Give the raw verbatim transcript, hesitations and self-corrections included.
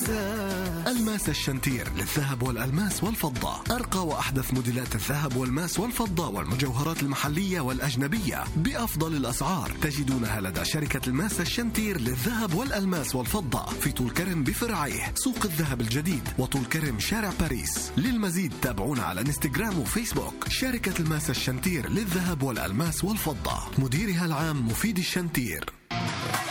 المسة. الماس الشنتير للذهب والألماس والفضة، أرقى وأحدث موديلات الذهب والماس والفضة والمجوهرات المحلية والأجنبية بأفضل الأسعار، تجدونها لدى شركة الماس الشنتير للذهب والألماس والفضة في طول كرم بفرعيه، سوق الذهب الجديد، وطول كرم شارع باريس. للمزيد تابعونا على انستغرام وفيسبوك. شركة الماس الشنتير للذهب والألماس والفضة، مديرها العام مفيد الشنتير.